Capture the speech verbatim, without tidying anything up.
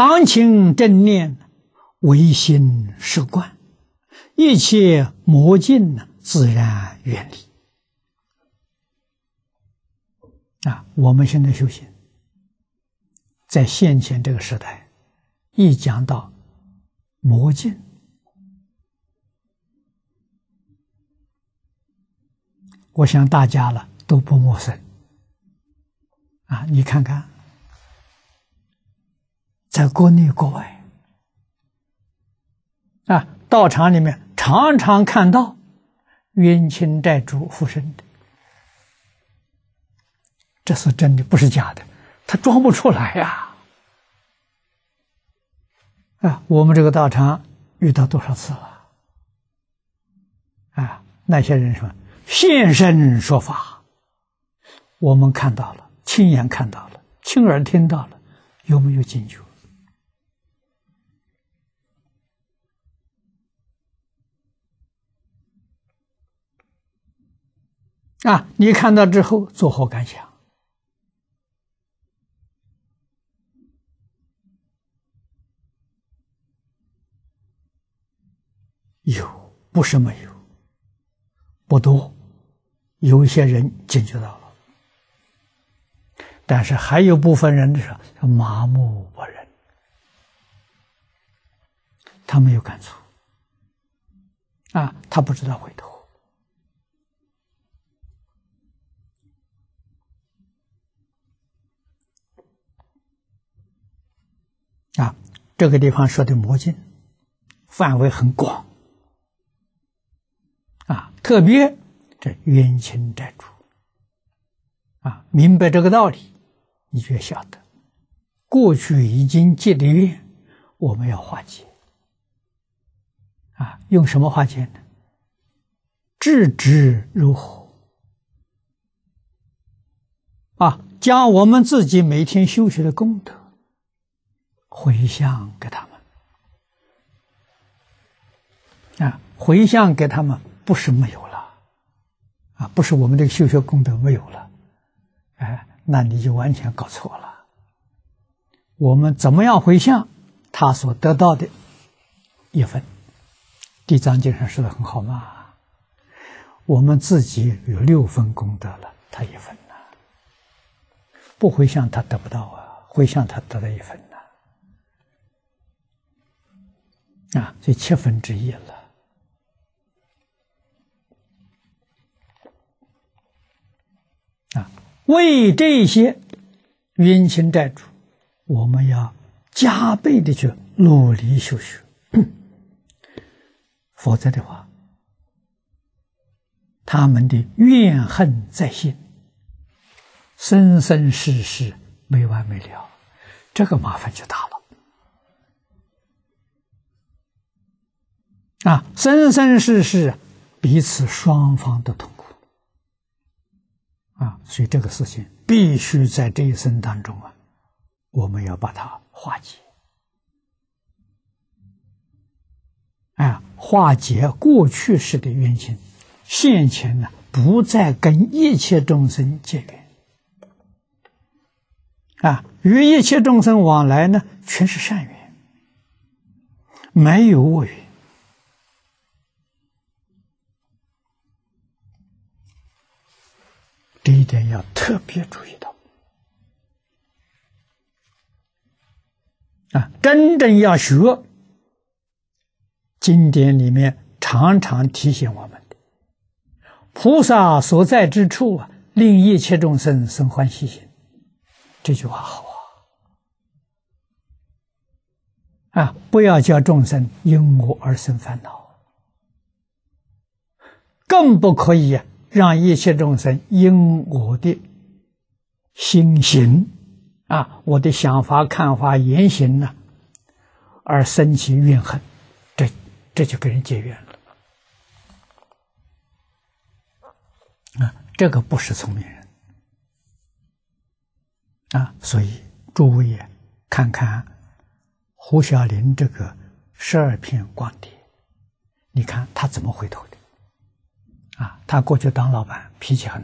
常勤正念，唯心是观，一切魔境自然远离。啊，我们现在修行，在现前这个时代，一讲到魔境，我想大家了都不陌生。啊，你看看，在国内国外，啊，道场里面常常看到冤亲债主附身的，这是真的，不是假的，他装不出来呀！啊，我们这个道场遇到多少次了？啊，那些人说现身说法，我们看到了，亲眼看到了，亲耳听到了，有没有警觉？啊，你看到之后作何感想？有，不是没有，不多，有一些人警觉到了，但是还有部分人的时候麻木不仁，他没有感触，啊，他不知道回头。啊，这个地方说的魔境范围很广，啊，特别这冤亲债主，啊，明白这个道理，你就晓得，过去已经结的怨，我们要化解，啊，用什么化解呢？置之如火，啊，将我们自己每天修学的功德回向给他们，啊，回向给他们不是没有了，啊，不是我们这个修学功德没有了，哎，那你就完全搞错了。我们怎么样回向，他所得到的一份，地藏经上说的很好嘛，我们自己有六分功德了，他一分呐，不回向他得不到啊，回向他得到一分。啊，所以七分之一了。啊，为这些冤亲债主，我们要加倍的去努力修学，否则的话，他们的怨恨在心，生生世世没完没了，这个麻烦就大了。啊，生生世世彼此双方的痛苦啊，所以这个事情必须在这一生当中啊，我们要把它化解，啊，化解过去式的冤情，现前呢不再跟一切众生结缘，啊，与一切众生往来呢全是善缘，没有恶缘。这一点要特别注意到啊！真正要学，经典里面常常提醒我们的，菩萨所在之处啊，令一切众生生欢喜心，这句话好啊！啊，不要叫众生因我而生烦恼，更不可以啊让一切众生因我的心行啊，我的想法、看法、言行呢，而生起怨恨，这这就跟人结怨了啊！这个不是聪明人啊！所以诸位看看胡小林这个十二篇光碟，你看他怎么回头的。啊，他过去当老板，脾气很